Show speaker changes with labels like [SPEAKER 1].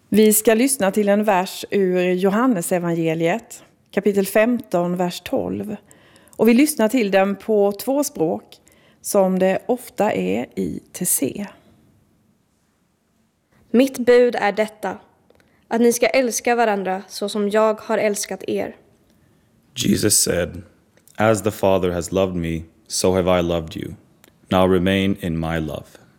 [SPEAKER 1] Vi ska lyssna till en vers ur Johannesevangeliet, kapitel 15, vers 12. Och vi lyssnar till den på 2 språk, som det ofta är i TC.
[SPEAKER 2] Mitt bud är detta, att ni ska älska varandra så som jag har älskat er.
[SPEAKER 3] Jesus said, "As the Father has loved me, so have I loved you. Now remain in my love."